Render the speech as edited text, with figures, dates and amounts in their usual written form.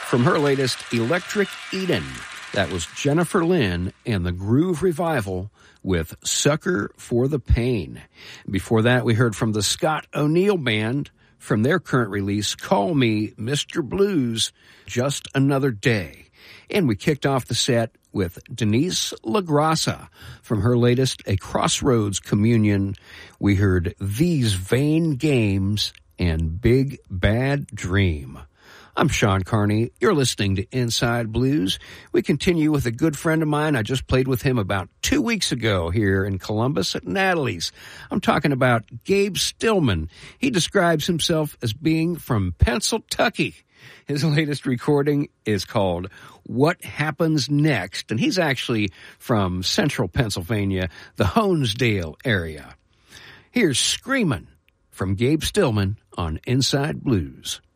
From her latest Electric Eden, that was Jennifer Lynn and the Groove Revival with Sucker for the Pain. Before that, we heard from the Scott O'Neill Band from their current release, Call Me Mr. Blues, Just Another Day. And we kicked off the set with Denise LaGrassa from her latest A Crossroads Communion. We heard These Vain Games and Big Bad Dream. I'm Sean Carney. You're listening to Inside Blues. We continue with a good friend of mine. I just played with him about 2 weeks ago here in Columbus at Natalie's. I'm talking about Gabe Stillman. He describes himself as being from Pennsylvania. His latest recording is called What Happens Next, and he's actually from central Pennsylvania, the Honesdale area. Here's Screamin' from Gabe Stillman on Inside Blues.